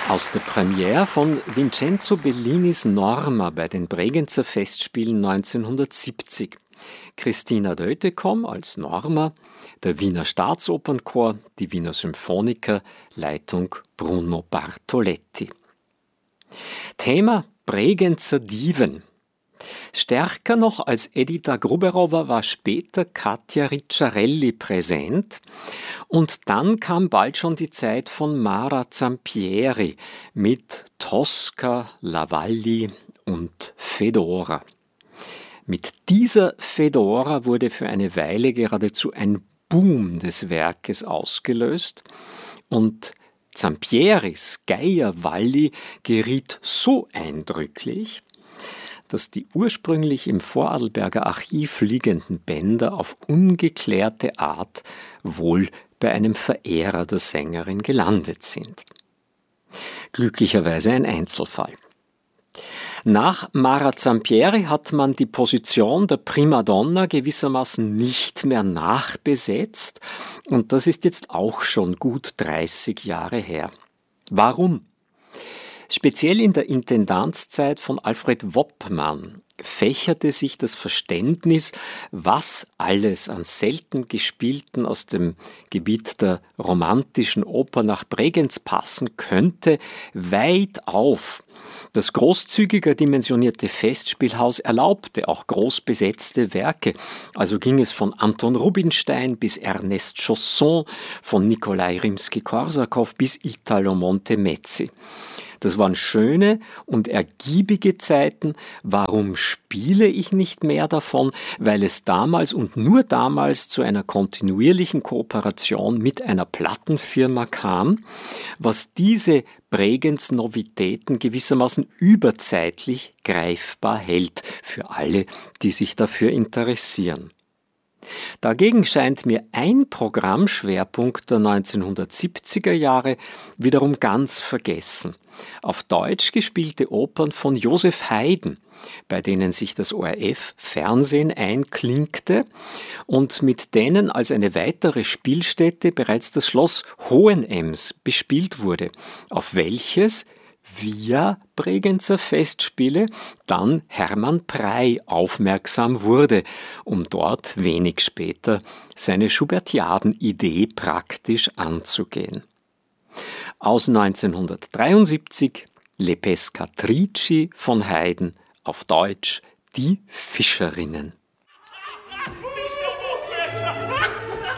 Aus der Premiere von Vincenzo Bellinis Norma bei den Bregenzer Festspielen 1970. Christina Deutekom als Norma, der Wiener Staatsopernchor, die Wiener Symphoniker, Leitung Bruno Bartoletti. Thema Bregenzer Diven. Stärker noch als Edita Gruberowa war später Katja Ricciarelli präsent und dann kam bald schon die Zeit von Mara Zampieri mit Tosca, Lavalli und Fedora. Mit dieser Fedora wurde für eine Weile geradezu ein Boom des Werkes ausgelöst und Zampieris Geiervalli geriet so eindrücklich, dass die ursprünglich im Vorarlberger Archiv liegenden Bänder auf ungeklärte Art wohl bei einem Verehrer der Sängerin gelandet sind. Glücklicherweise ein Einzelfall. Nach Mara Zampieri hat man die Position der Primadonna gewissermaßen nicht mehr nachbesetzt und das ist jetzt auch schon gut 30 Jahre her. Warum? Speziell in der Intendanzzeit von Alfred Woppmann fächerte sich das Verständnis, was alles an selten gespielten aus dem Gebiet der romantischen Oper nach Bregenz passen könnte, weit auf. Das großzügiger dimensionierte Festspielhaus erlaubte auch groß besetzte Werke. Also ging es von Anton Rubinstein bis Ernest Chausson, von Nikolai Rimski-Korsakow bis Italo Montemezzi. Das waren schöne und ergiebige Zeiten. Warum spiele ich nicht mehr davon? Weil es damals und nur damals zu einer kontinuierlichen Kooperation mit einer Plattenfirma kam, was diese Bregenz-Novitäten gewissermaßen überzeitlich greifbar hält für alle, die sich dafür interessieren. Dagegen scheint mir ein Programmschwerpunkt der 1970er Jahre wiederum ganz vergessen. Auf Deutsch gespielte Opern von Joseph Haydn, bei denen sich das ORF-Fernsehen einklinkte und mit denen als eine weitere Spielstätte bereits das Schloss Hohenems bespielt wurde, auf welches via Bregenzer Festspiele dann Hermann Prey aufmerksam wurde, um dort wenig später seine Schubertiaden-Idee praktisch anzugehen. Aus 1973 Le Pescatrici von Haydn, auf Deutsch Die Fischerinnen.